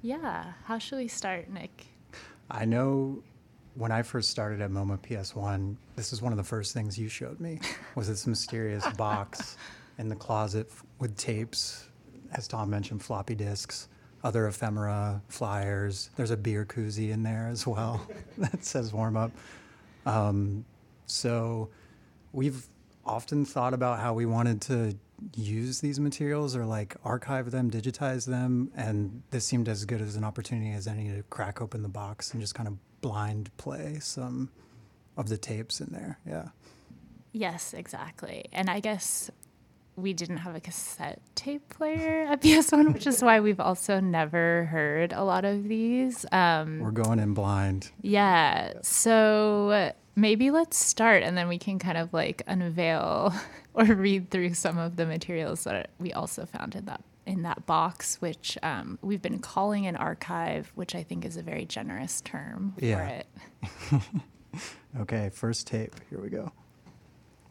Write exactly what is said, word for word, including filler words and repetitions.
Yeah. How should we start, Nick? I know when I first started at MoMA P S one, this was one of the first things you showed me, was this mysterious box in the closet f- with tapes, as Tom mentioned, floppy disks, other ephemera, flyers. There's a beer koozie in there as well that says warm up. Um, so we've often thought about how we wanted to use these materials or like archive them, digitize them, and this seemed as good as an opportunity as any to crack open the box and just kind of blind play some of the tapes in there. Yeah. Yes, exactly. And I guess we didn't have a cassette tape player at P S one, which is why we've also never heard a lot of these. Um, We're going in blind. yeah. So maybe let's start and then we can kind of like unveil or read through some of the materials that we also found in that in that box, which um, we've been calling an archive, which I think is a very generous term Yeah. for it. Okay, first tape. Here we go.